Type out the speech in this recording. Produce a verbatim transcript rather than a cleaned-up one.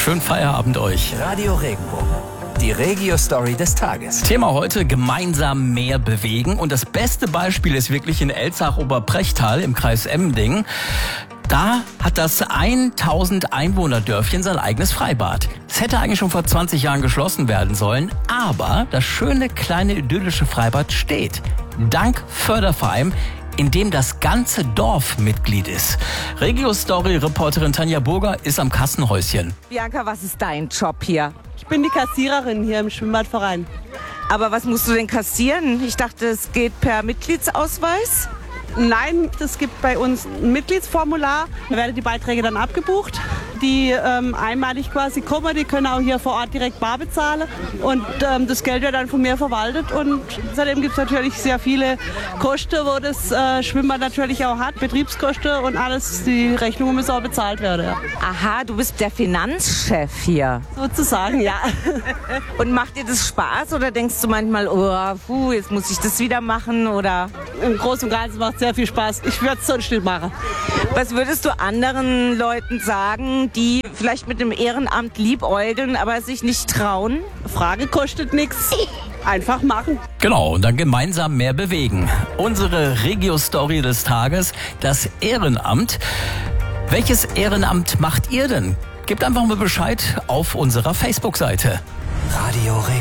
schönen Feierabend euch. Radio Regenbogen, die Regio-Story des Tages. Thema heute: gemeinsam mehr bewegen. Und das beste Beispiel ist wirklich in Elzach-Oberprechtal im Kreis Emmendingen. Da hat das tausend Einwohner-Dörfchen sein eigenes Freibad. Es hätte eigentlich schon vor zwanzig Jahren geschlossen werden sollen, aber das schöne kleine idyllische Freibad steht. Dank Förderverein, in dem das ganze Dorf Mitglied ist. Regio-Story-Reporterin Tanja Burger ist am Kassenhäuschen. Bianca, was ist dein Job hier? Ich bin die Kassiererin hier im Schwimmbadverein. Aber was musst du denn kassieren? Ich dachte, es geht per Mitgliedsausweis. Nein, es gibt bei uns ein Mitgliedsformular. Da werden die Beiträge dann abgebucht. Die ähm, einmalig quasi kommen, die können auch hier vor Ort direkt bar bezahlen. Und ähm, das Geld wird dann von mir verwaltet. Und seitdem gibt es natürlich sehr viele Kosten, wo das äh, Schwimmbad natürlich auch hat. Betriebskosten und alles, die Rechnungen müssen auch bezahlt werden. Ja. Aha, du bist der Finanzchef hier. Sozusagen, ja. Und macht dir das Spaß oder denkst du manchmal, oh, puh, jetzt muss ich das wieder machen? Oder? Im Großen und Ganzen macht es sehr viel Spaß. Ich würde es sonst nicht machen. Was würdest du anderen Leuten sagen, die vielleicht mit dem Ehrenamt liebäugeln, aber sich nicht trauen? Frage kostet nichts. Einfach machen. Genau, und dann gemeinsam mehr bewegen. Unsere Regio-Story des Tages, das Ehrenamt. Welches Ehrenamt macht ihr denn? Gebt einfach mal Bescheid auf unserer Facebook-Seite. Radio Regenbogen.